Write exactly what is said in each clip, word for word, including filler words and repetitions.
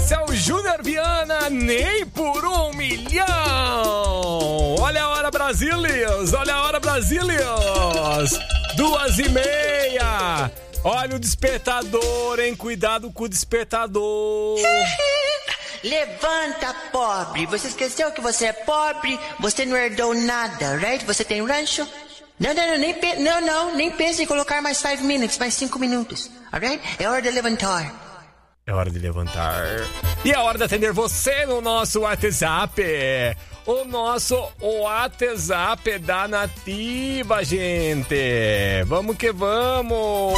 Esse é o Júnior Viana, nem por um milhão. Olha a hora, Brasílias. Olha a hora, Brasílias. Duas e meia. Olha o despertador, hein? Cuidado com o despertador. Levanta, pobre. Você esqueceu que você é pobre? Você não herdou nada, right? Você tem um rancho? Não, não, não, nem, pe- não, não, nem pense em colocar mais five minutes, mais cinco minutos, alright? É hora de levantar. É hora de levantar. E é hora de atender você no nosso WhatsApp. O nosso WhatsApp da Nativa, gente. Vamos que vamos.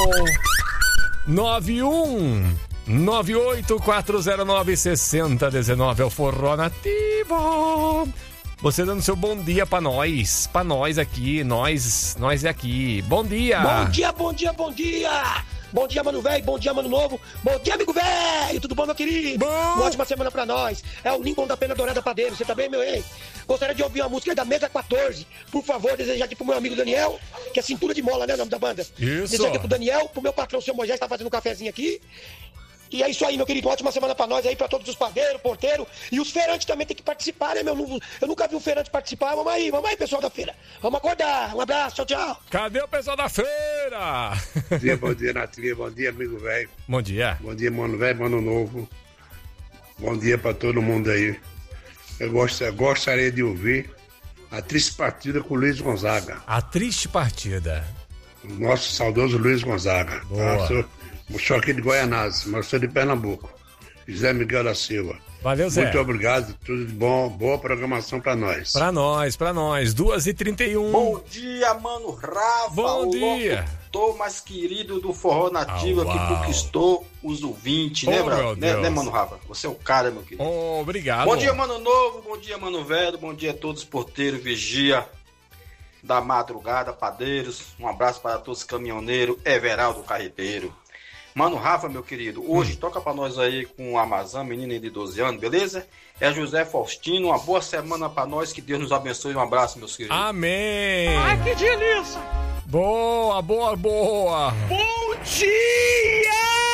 nove um nove oito quatro zero nove seis zero um nove é o Forró Nativa. Você dando seu bom dia pra nós. Pra nós aqui. Nós, nós aqui. Bom dia. Bom dia, bom dia, bom dia. Bom dia, mano velho, bom dia, mano novo. Bom dia, amigo velho. Tudo bom, meu querido? Bom. Uma ótima semana pra nós. É o Lincoln da Pena Dourada Padeiro. Você tá bem, meu rei? Gostaria de ouvir uma música da Mesa quatorze. Por favor, desejar aqui pro meu amigo Daniel, que é Cintura de Mola, né, o nome da banda. Isso. Desejar aqui pro Daniel, pro meu patrão, o seu Moisés, que tá fazendo um cafezinho aqui. E é isso aí, meu querido. Uma ótima semana pra nós aí, pra todos os padeiros, porteiros. E os feirantes também tem que participar, né, meu? Eu nunca vi um feirante participar. Vamos aí, vamos aí, pessoal da feira. Vamos acordar. Um abraço, tchau, tchau. Cadê o pessoal da feira? Bom dia, bom dia, Nativa. Bom dia, amigo velho. Bom dia. Bom dia, mano velho, mano novo. Bom dia pra todo mundo aí. Eu, gost, eu gostaria de ouvir a triste partida com o Luiz Gonzaga. A triste partida. O nosso saudoso Luiz Gonzaga. Boa. Tá? Sou, sou aqui de Goianás, mas sou de Pernambuco. José Miguel da Silva. Valeu, Zé. Muito obrigado, tudo de bom, boa programação pra nós. Pra nós, pra nós. duas e trinta e um. Bom dia, mano Rafa. Bom o dia. locutor mais querido do Forró Nativo, Ah, que uau. conquistou os ouvintes, Oh, né, meu Bravo? Né, Deus. né, mano Rafa? Você é o cara, meu querido. Oh, obrigado. Bom dia, mano novo. Bom dia, mano velho. Bom dia a todos, porteiros, vigia da madrugada, padeiros. Um abraço para todos os caminhoneiros. Everaldo Carreteiro. Mano Rafa, meu querido, hoje Hum. toca pra nós aí com o Amazon, menina de doze anos, beleza? É José Faustino, uma boa semana pra nós, que Deus nos abençoe, um abraço, meus queridos. Amém. Ai, que delícia. Boa, boa, boa. Bom dia.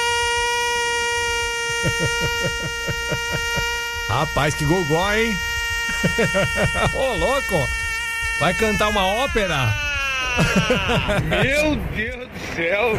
Rapaz, que gogó, hein? Ô, louco. Vai cantar uma ópera? Meu Deus do céu.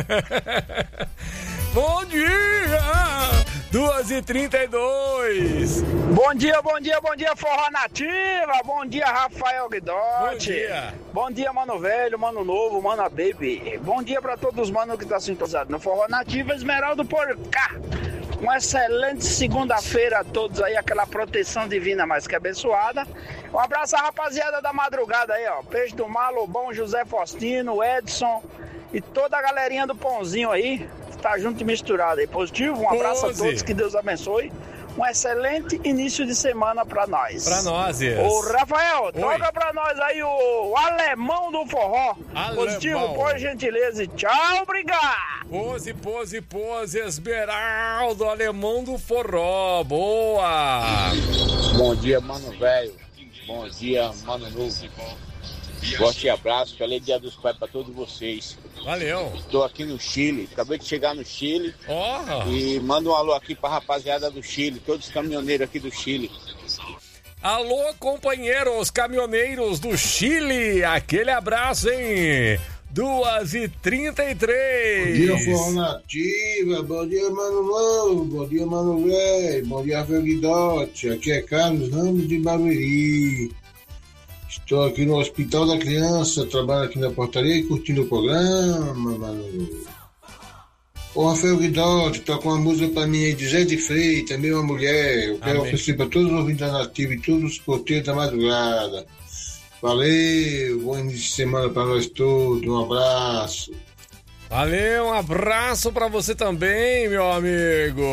Bom dia. duas e trinta e dois. Bom dia, bom dia, bom dia, Forró Nativa. Bom dia, Rafael Guidotti. Bom dia. Bom dia, mano velho, mano novo, mano baby. Bom dia pra todos os manos que estão sintonizados no Forró Nativa, Esmeraldo por cá. Uma excelente segunda-feira a todos aí, aquela proteção divina mais que abençoada. Um abraço à rapaziada da madrugada aí, ó. Peixe do Mar, Lobão, José Faustino, Edson e toda a galerinha do Pãozinho aí. Tá junto e misturado aí. Positivo, um abraço Pose. a todos, que Deus abençoe. Um excelente início de semana pra nós. Pra nós, yes. Ô, Rafael, toca pra nós aí o, o alemão do forró. Alemão. Positivo, por gentileza. E tchau, obrigado. Pose, pose, pose, Esmeraldo, alemão do forró. Boa. Bom dia, mano velho. Bom dia, mano novo. Forte abraço, feliz dia dos pais pra todos vocês. Valeu. Estou aqui no Chile, acabei de chegar no Chile. Ó. E manda um alô aqui pra rapaziada do Chile, todos os caminhoneiros aqui do Chile. Alô, companheiros caminhoneiros do Chile. Aquele abraço, hein? duas e trinta e três. Bom dia, Forró Nativa. Bom dia, Mano Novo. Bom dia, Mano Velho. Bom dia, Rafael Guidotti. Aqui é Carlos Ramos de Barueri. Estou aqui no Hospital da Criança, trabalho aqui na portaria e curtindo o programa, Mano. Ô, Rafael Guidotti, toca uma música pra mim aí de Zé de Freitas, minha mulher. Eu quero Amém. oferecer pra todos os ouvintes da Nativa e todos os porteiros da madrugada. Valeu, bom início de semana pra nós todos, um abraço. Valeu, um abraço pra você também, meu amigo.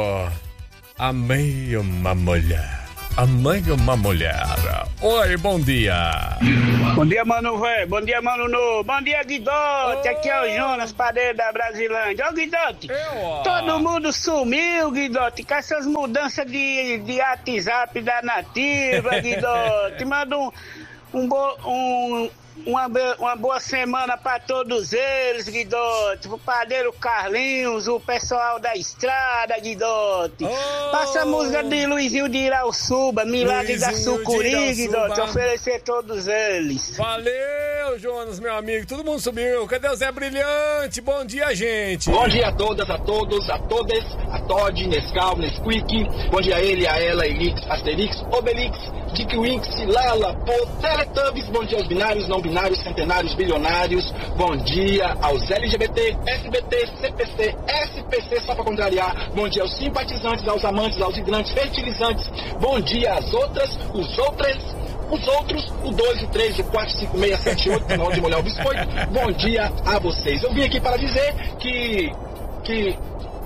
Amei uma mulher. Amei uma mulher. Oi, bom dia. Bom dia, mano velho. Bom dia, mano novo. Bom dia, Guidotti. Aqui é o Jonas, padeiro da Brasilândia. Ô, Guidotti, Eu, ó. todo mundo sumiu, Guidotti, com essas mudanças de, de WhatsApp da Nativa, Guidotti. Manda um, Um bo, um, uma, uma boa semana para todos eles, Guidote. O padeiro Carlinhos, o pessoal da estrada, Guidote. Oh! Passa a música de Luizinho de Irauçuba, Milagre Luizinho da Sucuri, Guidote. Oferecer a todos eles. Valeu, Jonas, meu amigo. Todo mundo subiu. Cadê o Zé Brilhante? Bom dia, gente. Bom dia a todas, a todos, a todas, a Todd, Nescau, Nesquik. Bom dia a ele, a ela, Elix, Asterix, Obelix, Dick Winx, Lala, Pô, Teletubbies. Bom dia aos binários, não binários, centenários, bilionários. Bom dia aos L G B T, S B T, C P C, S P C, só pra contrariar. Bom dia aos simpatizantes, aos amantes, aos hidrantes, fertilizantes. Bom dia às outras, os outras, os outros, o dois, o três, o quatro, cinco, seis, sete, oito, não de molhar o biscoito. Bom dia a vocês. Eu vim aqui para dizer que... que...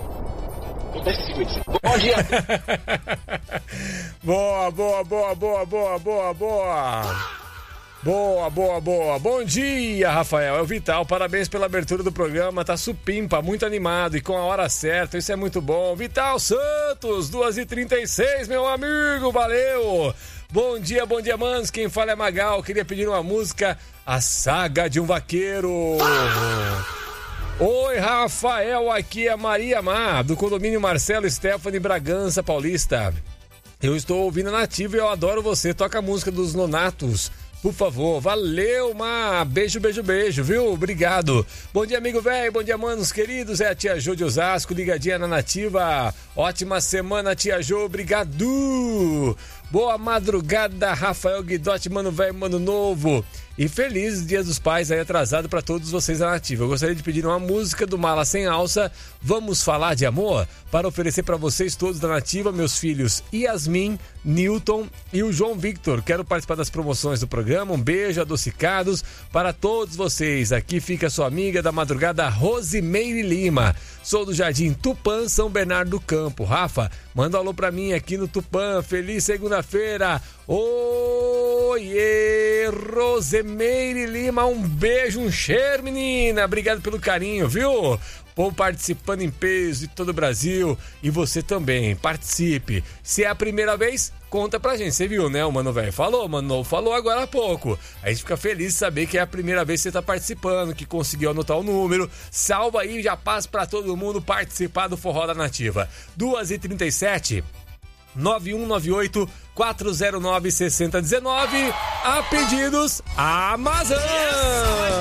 Bom dia. Boa, boa, boa, boa, boa, boa, boa. Boa, boa, boa. Bom dia, Rafael. É o Vital. Parabéns pela abertura do programa. Tá supimpa, muito animado e com a hora certa. Isso é muito bom. Vital Santos, duas e trinta e seis, meu amigo. Valeu. Bom dia, bom dia, manos. Quem fala é Magal. Queria pedir uma música, A Saga de um Vaqueiro. Oi, Rafael, aqui é a Maria Mar, do condomínio Marcelo Stephanie, Bragança Paulista. Eu estou ouvindo a Nativa e eu adoro você. Toca a música dos Nonatos, por favor. Valeu, Mar. Beijo, beijo, beijo, viu? Obrigado. Bom dia, amigo velho. Bom dia, manos queridos. É a tia Jô de Osasco, ligadinha na Nativa. Ótima semana, tia Jô. Obrigado. Boa madrugada, Rafael Guidotti, mano velho, mano novo. E feliz Dia dos Pais aí atrasado para todos vocês da Nativa. Eu gostaria de pedir uma música do Mala Sem Alça, Vamos Falar de Amor, para oferecer para vocês todos da Nativa, meus filhos Yasmin, Newton e o João Victor. Quero participar das promoções do programa. Um beijo adocicados para todos vocês. Aqui fica sua amiga da madrugada, Rosimeire Lima. Sou do Jardim Tupã, São Bernardo do Campo. Rafa, manda um alô pra mim aqui no Tupã. Feliz segunda-feira. Oiê, Rosimeire Lima. Um beijo, um cheiro, menina. Obrigado pelo carinho, viu? Povo participando em peso de todo o Brasil. E você também, participe. Se é a primeira vez, conta pra gente. Você viu, né? O Mano Velho falou, Mano falou agora há pouco. A gente fica feliz de saber que é a primeira vez que você tá participando, que conseguiu anotar o número. Salva aí, já passa pra todo mundo participar do Forró da Nativa. duas e trinta e sete, nove um nove oito, quatro zero nove, seis zero um nove. A pedidos, Amazon!